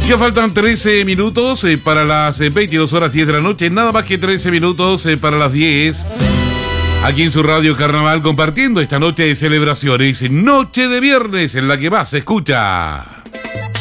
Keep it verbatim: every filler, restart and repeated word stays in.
Ya faltan trece minutos eh, para las eh, veintidós horas diez de la noche, nada más que trece minutos eh, para las diez. Aquí en su Radio Carnaval compartiendo esta noche de celebraciones, noche de viernes en la que más se escucha.